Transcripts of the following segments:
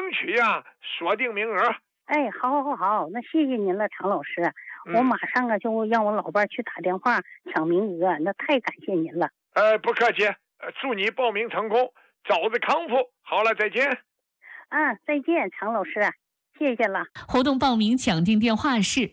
争取呀锁定名额。 哎，好，那谢谢您了，常老师。我马上就让我老伴去打电话抢名额，那太感谢您了。 不客气，祝你报名成功，早日康复。好了，再见。 再见，常老师，谢谢了。 活动报名抢订电话是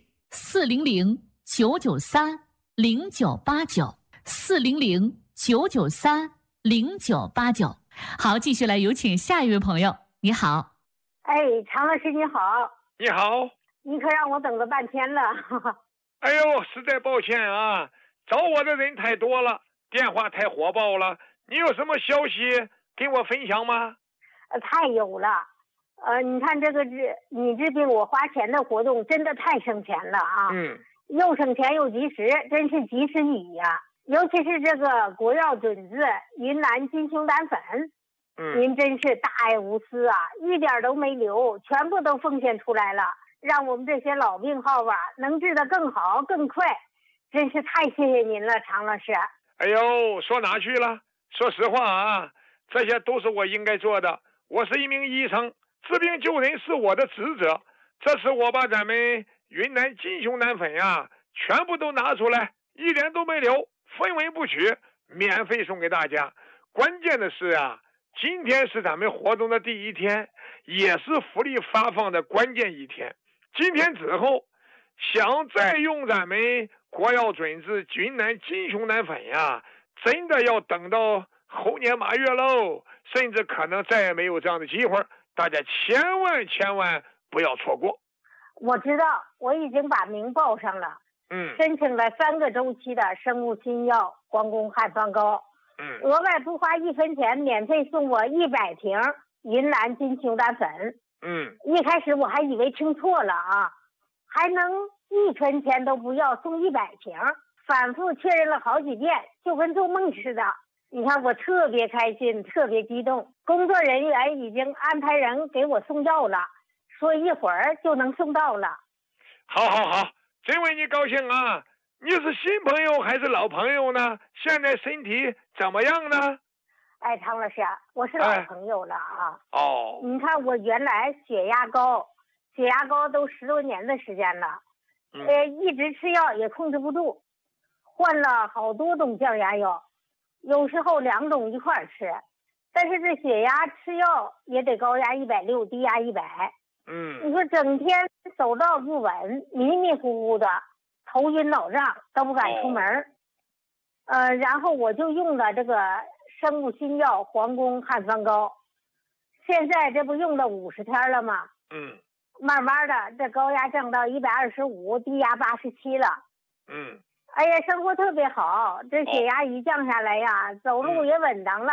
400-993-0989，400-993-0989。好，继续来有请下一位朋友。你好。 哎，常老师你好。 你好。 你可让我等了半天了。 哎呦，实在抱歉啊，找我的人太多了，电话太火爆了。你有什么消息跟我分享吗？ 太有了。你看这个你治病我花钱的活动真的太省钱了啊。又省钱又及时，真是及时雨呀。尤其是这个国药准字云南金熊胆粉，您真是大爱无私啊，一点都没留，全部都奉献出来了，让我们这些老病号能治得更好更快，真是太谢谢您了，常老师。 哎呦，说哪去了？说实话啊，这些都是我应该做的。我是一名医生，治病救人是我的职责。这次我把咱们云南金熊胆粉全部都拿出来，一点都没留，分文不取，免费送给大家。关键的是今天是咱们活动的第一天，也是福利发放的关键一天。今天之后，想再用咱们国药准字云南金熊胆粉真的要等到猴年马月喽，甚至可能再也没有这样的机会，大家千万不要错过。 我知道，我已经把名报上了，申请了3个周期的生物新药皇宫汉方膏，额外不花1分钱，免费送我100瓶云南金熊胆粉。一开始我还以为听错了还能1分钱都不要送100瓶，反复确认了好几遍，就跟做梦似的。你看我特别开心，特别激动，工作人员已经安排人给我送药了，说一会儿就能送到了。 好，真为你高兴啊！你是新朋友还是老朋友呢？现在身体怎么样呢？ 哎，常老师，我是老朋友了你看我原来血压高都10多年的时间了，一直吃药也控制不住，换了好多种降压药，有时候2种一块吃，但是这血压吃药也得高压160，低压100。你说整天走道不稳，迷迷糊糊的，头晕脑胀，都不敢出门。然后我就用了这个生物新药皇宫汉方膏，现在这不用了50天了吗？慢慢的这高压降到125，低压87了。哎呀，生活特别好，这血压一降下来走路也稳当了，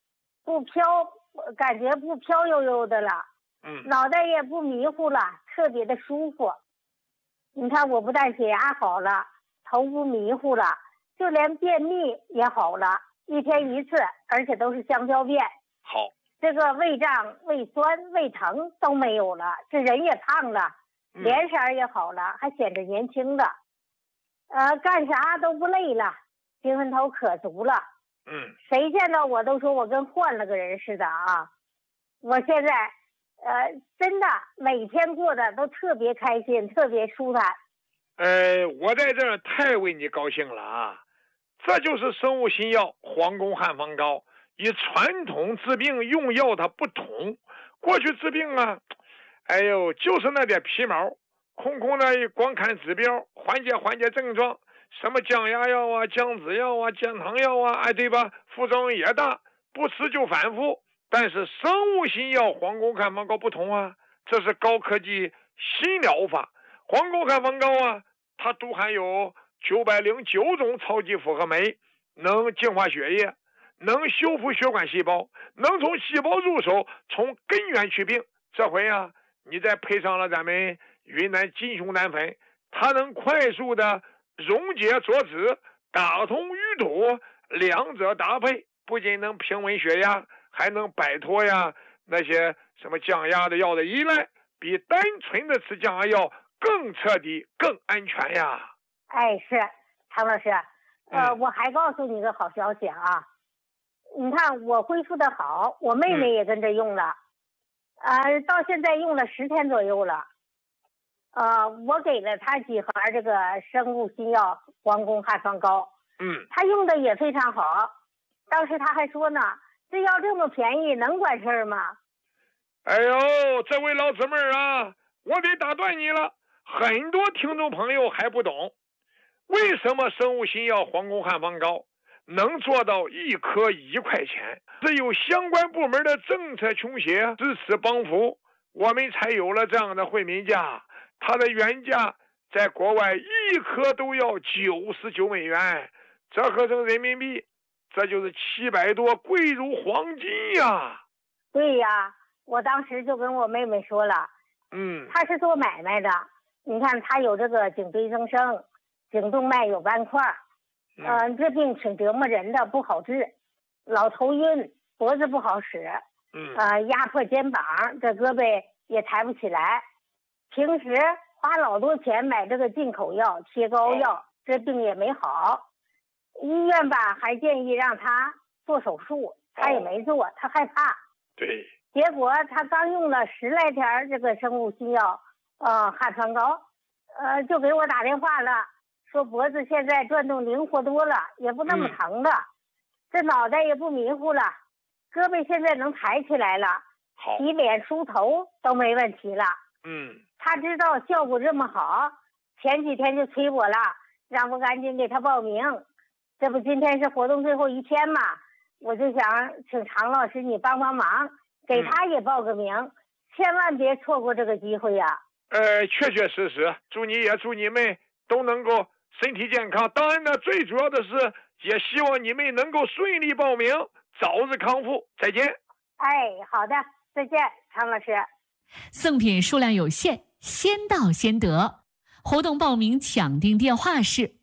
感觉不飘悠悠的了。脑袋也不迷糊了，特别的舒服。你看我不但血压好了，头不迷糊了，就连便秘也好了，1天1次，而且都是香蕉便。 好， 这个胃胀、胃酸、胃疼都没有了，这人也胖了，脸色也好了，还显着年轻了。干啥都不累了，精神头可足了。谁见到我都说我跟换了个人似的我现在真的每天过得都特别开心，特别舒坦。 我在这儿太为你高兴了这就是生物新药皇宫汉方膏，与传统治病用药它不同。过去治病就是那点皮毛，空的光看指标，缓解症状，什么降压药降脂药降糖药对吧？副作用也大，不吃就反复。但是生物新药皇宫汉方膏不同这是高科技新疗法。皇宫汉方膏它都含有909种超级复合酶，能净化血液，能修复血管细胞，能从细胞入手，从根源去病。这回你再配上了咱们云南金熊胆粉，它能快速的溶解浊脂，打通淤堵，两者搭配不仅能平稳血压，还能摆脱那些什么降压的药的依赖，比单纯的吃降压药更彻底更安全是常老师，我还告诉你个好消息你看我恢复的好，我妹妹也跟着用了， 到现在用了10天左右了。我给了他几盒这个生物新药黄宫汉方膏，他用的也非常好。当时他还说呢，这药这么便宜，能管事儿吗？ 哎呦，这位老姊妹啊，我得打断你了。很多听众朋友还不懂，为什么生物新药黄宫汉方膏能做到1颗1块钱？只有相关部门的政策倾斜支持帮扶，我们才有了这样的惠民价。它的原价在国外1颗都要99美元，折合成人民币，这就是700多，贵如黄金呀。 对呀，我当时就跟我妹妹说了，她是做买卖的，你看她有这个颈椎增生，颈动脉有斑块，这病挺折磨人的，不好治，老头晕，脖子不好使，压迫肩膀，这胳膊也抬不起来。平时花老多钱买这个进口药、贴膏药，这病也没好。医院吧还建议让他做手术，他也没做，他害怕。 对。 结果他刚用了10来天这个生物新药，汉方膏，就给我打电话了，说脖子现在转动灵活多了，也不那么疼了，这脑袋也不迷糊了，胳膊现在能抬起来了，洗脸梳头都没问题了。他知道效果这么好，前几天就催我了，让我赶紧给他报名。这不今天是活动最后1天嘛，我就想请常老师你帮帮忙，给他也报个名，千万别错过这个机会呀。 确确实实，祝你也祝你们都能够身体健康。当然呢，最主要的是也希望你们能够顺利报名，早日康复。再见。 好的，再见，常老师。 赠品数量有限，先到先得。活动报名抢订电话是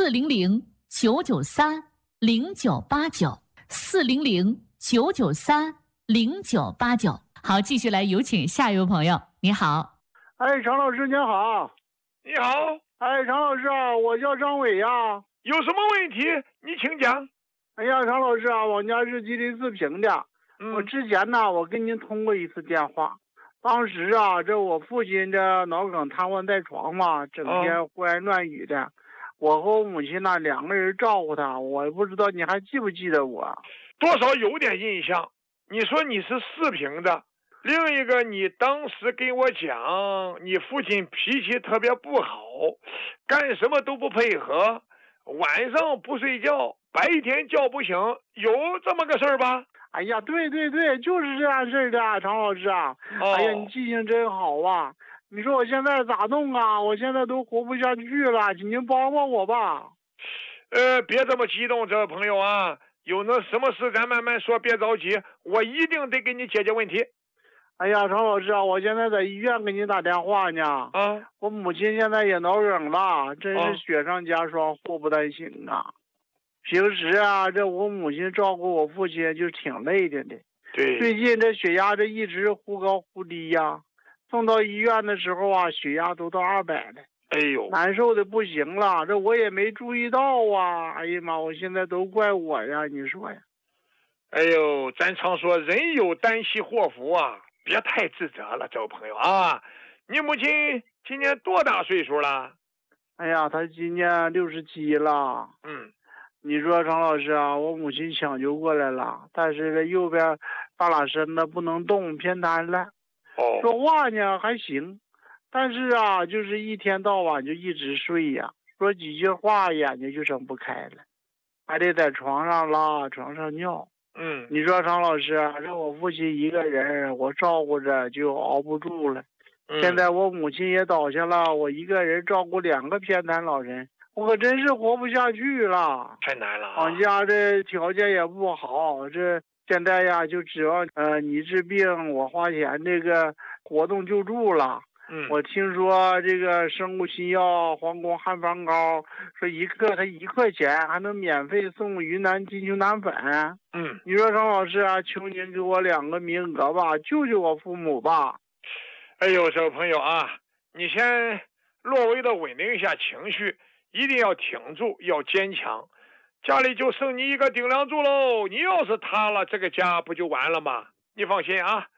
400-993-0989，400-993-0989。好，继续来有请下一位朋友。你好。 常老师您好。 你好。 常老师啊，我叫张伟呀。 有什么问题你请讲。 常老师啊，我家是吉林四平的。我之前呢，我跟您通过一次电话。当时啊，这我父亲这脑梗瘫痪在床嘛，整天胡言乱语的。我和我母亲呢2个人照顾他，我不知道你还记不记得我？ 多少有点印象。你说你是4平的，另一个你当时跟我讲，你父亲脾气特别不好，干什么都不配合，晚上不睡觉，白天叫不醒，有这么个事儿吧？ 对，就是这样事的，常老师啊。你记性真好啊！你说我现在咋弄啊？我现在都活不下去了，请您帮帮我吧。 别这么激动，这位朋友啊，有那什么事咱慢慢说，别着急，我一定得给你解决问题。 常老师啊，我现在在医院给你打电话呢。我母亲现在也脑梗了，真是雪上加霜，祸不单行啊。平时啊，这我母亲照顾我父亲就挺累的。 对。 最近这血压这一直忽高忽低呀，送到医院的时候啊，血压都到200了。难受的不行了，这我也没注意到啊。妈，我现在都怪我呀，你说呀。 咱常说人有旦夕祸福啊，别太自责了，这位朋友啊。你母亲今年多大岁数了？ 她今年67了。你说常老师啊，我母亲抢救过来了，但是这右边大拉身子不能动，偏瘫了。说话呢还行，但是啊，就是一天到晚就一直睡呀，说几句话眼睛就睁不开了，还得在床上拉，床上尿。你说常老师啊，这我父亲一个人，我照顾着就熬不住了。现在我母亲也倒下了，我一个人照顾2个偏瘫老人。我可真是活不下去了， 太难了。 俺家这条件也不好，这现在呀就指望你治病，我花钱这个活动救助了。我听说这个生物新药黄宫汉方膏，说1克它1块钱，还能免费送云南金球奶粉。你说常老师啊，求您给我2个名额吧，救救我父母吧。 这位朋友啊，你先略微的稳定一下情绪。一定要挺住，要坚强。家里就剩你一个顶梁柱喽，你要是塌了，这个家不就完了吗？你放心啊。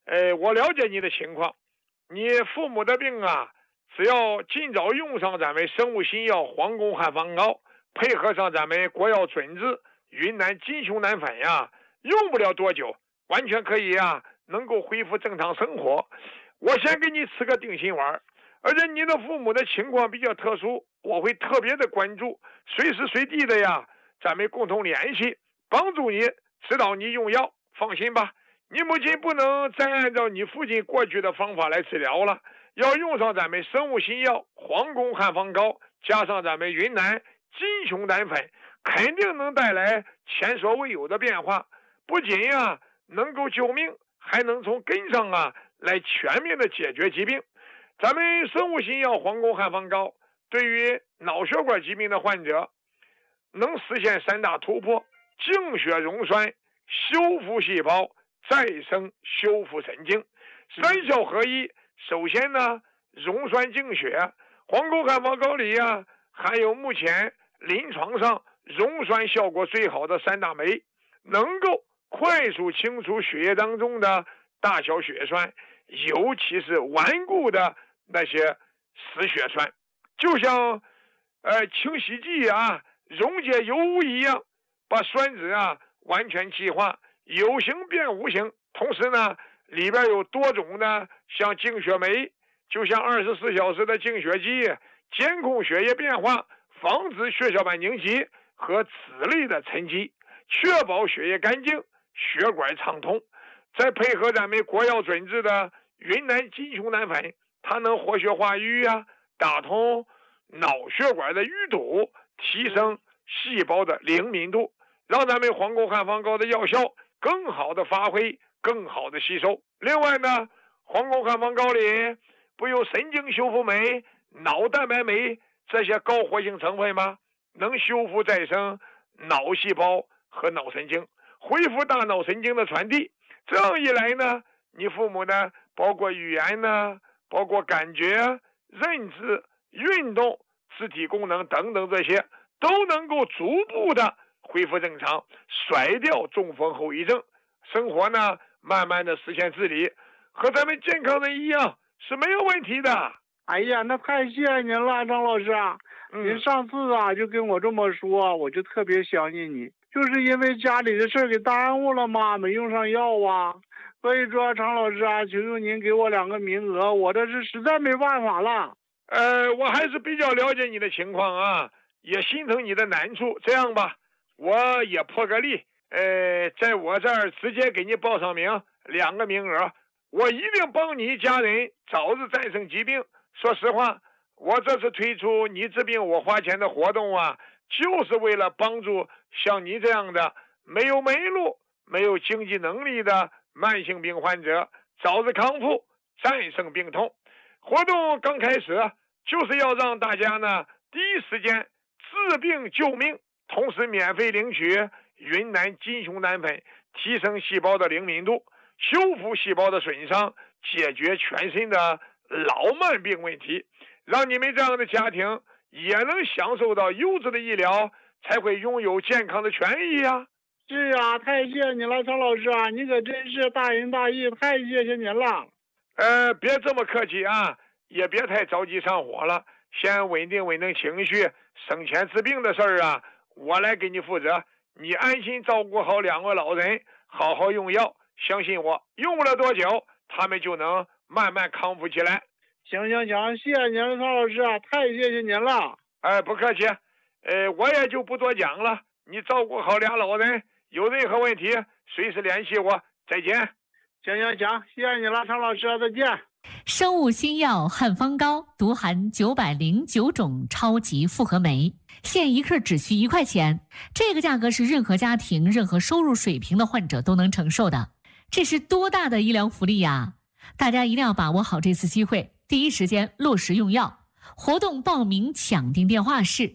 我了解你的情况，你父母的病啊，只要尽早用上咱们生物新药黄宫汉方膏，配合上咱们国药准治云南金熊胆粉呀，用不了多久，完全可以呀，能够恢复正常生活。我先给你吃个定心丸，而且你的父母的情况比较特殊，我会特别的关注，随时随地的呀，咱们共同联系，帮助你指导你用药。放心吧，你母亲不能再按照你父亲过去的方法来治疗了，要用上咱们生物新药黄宫汉方膏，加上咱们云南金熊胆粉，肯定能带来前所未有的变化。不仅呀能够救命，还能从根上啊来全面的解决疾病。咱们生物新药黄宫汉方膏对于脑血管疾病的患者能实现3大突破：净血溶栓、修复细胞、再生修复神经，3效合一。首先呢，溶栓净血，黄宫汉方膏里呀含有目前临床上溶栓效果最好的3大酶，能够快速清除血液当中的大小血栓，尤其是顽固的那些死血栓，就像清洗剂啊溶解油污一样，把栓子啊完全气化，有形变无形。同时呢，里边有多种的像净血酶，就像24小时的净血机，监控血液变化，防止血小板凝集和脂类的沉积，确保血液干净，血管畅通。再配合咱们国药准治的云南金熊胆粉，它能活血化瘀啊，打通脑血管的淤堵，提升细胞的灵敏度，让咱们黄宫汉方膏的药效更好的发挥，更好的吸收。另外呢，黄宫汉方膏里不有神经修复酶、脑蛋白酶这些高活性成分吗？能修复再生脑细胞和脑神经，恢复大脑神经的传递。这样一来呢，你父母呢，包括语言呢，包括感觉、认知、运动、肢体功能等等，这些都能够逐步的恢复正常，甩掉中风后遗症，生活呢慢慢的实现自理，和咱们健康人一样是没有问题的。 哎呀，那太谢谢您了，张老师啊！您上次啊就跟我这么说，我就特别相信你，就是因为家里的事给耽误了嘛，没用上药啊。所以说，常老师啊，求求您给我2个名额，我这是实在没办法了。 我还是比较了解你的情况啊，也心疼你的难处。这样吧，我也破个例，在我这儿直接给你报上名，2个名额，我一定帮你家人早日战胜疾病。说实话，我这次推出你治病我花钱的活动啊，就是为了帮助像你这样的没有门路、没有经济能力的慢性病患者早日康复，战胜病痛。活动刚开始就是要让大家呢第一时间治病救命，同时免费领取云南金熊胆粉，提升细胞的灵敏度，修复细胞的损伤，解决全身的老慢病问题，让你们这样的家庭也能享受到优质的医疗，才会拥有健康的权益啊。 是啊，太谢谢您了，常老师啊，你可真是大仁大义，太谢谢您了。 别这么客气啊，也别太着急上火了，先稳定稳定情绪，省钱治病的事儿啊，我来给你负责。你安心照顾好2个老人，好好用药，相信我，用不了多久，他们就能慢慢康复起来。 行，谢谢您了，常老师啊，太谢谢您了。 不客气，我也就不多讲了，你照顾好2老人，有任何问题随时联系我。再见。 行，谢谢你了，常老师，再见。 生物新药汉方膏独含909种超级复合酶，现1克只需1块钱，这个价格是任何家庭、任何收入水平的患者都能承受的，这是多大的医疗福利呀！大家一定要把握好这次机会，第一时间落实用药。活动报名抢订电话是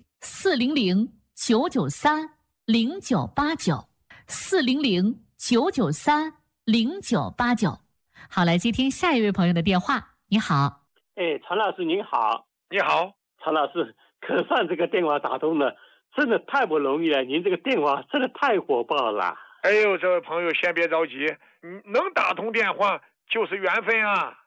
400-993-0989，400-993-0989。好，来接听下一位朋友的电话。你好。 常老师您好。 你好。 常老师，可算这个电话打通了，真的太不容易了，您这个电话真的太火爆了。 哎呦，这位朋友先别着急，你能打通电话就是缘分啊。